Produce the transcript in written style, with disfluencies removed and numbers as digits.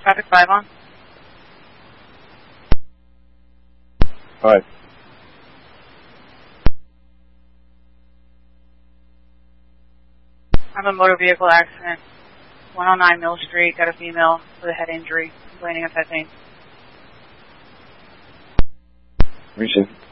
Traffic 5 on. Hi. I have a motor vehicle accident. 109 Mill Street. Got a female with a head injury. Complaining of head pain. Reaching.